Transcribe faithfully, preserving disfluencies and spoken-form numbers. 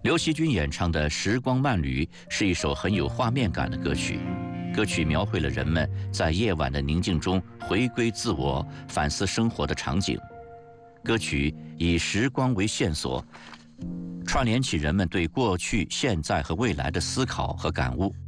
刘惜君演唱的《时光慢旅》是一首很有画面感的歌曲，歌曲描绘了人们在夜晚的宁静中回归自我、反思生活的场景。歌曲以时光为线索，串联起人们对过去、现在和未来的思考和感悟。